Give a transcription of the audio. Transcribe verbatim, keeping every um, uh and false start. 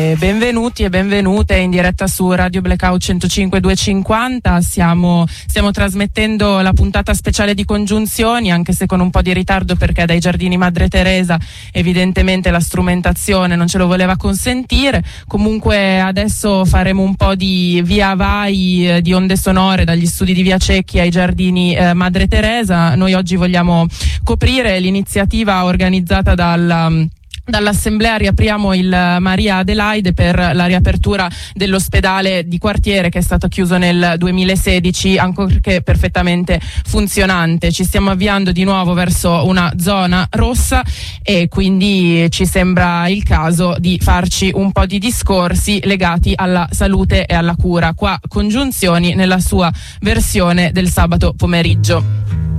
Benvenuti e benvenute in diretta su Radio Blackout centocinque duecentocinquanta. Stiamo, stiamo trasmettendo la puntata speciale di Congiunzioni, anche se con un po' di ritardo perché dai Giardini Madre Teresa evidentemente la strumentazione non ce lo voleva consentire. Comunque adesso faremo un po' di via vai eh, di onde sonore dagli studi di Via Cecchi ai Giardini eh, Madre Teresa. Noi oggi vogliamo coprire l'iniziativa organizzata dal Dall'Assemblea Riapriamo il Maria Adelaide per la riapertura dell'ospedale di quartiere che è stato chiuso nel duemilasedici, ancorché perfettamente funzionante. Ci stiamo avviando di nuovo verso una zona rossa e quindi ci sembra il caso di farci un po' di discorsi legati alla salute e alla cura. Qua Congiunzioni nella sua versione del sabato pomeriggio.